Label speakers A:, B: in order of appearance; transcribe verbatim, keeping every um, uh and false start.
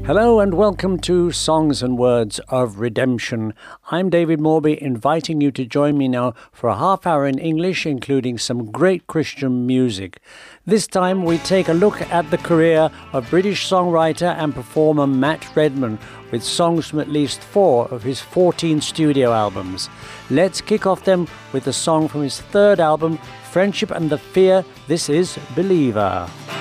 A: Hello and welcome to Songs and Words of Redemption. I'm David Morby, inviting you to join me now for a half hour in English, including some great Christian music. This time we take a look at the career of British songwriter and performer Matt Redman, with songs from at least four of his fourteen studio albums. Let's kick off them with a song from his third album, Friendship and the Fear. This is Believer.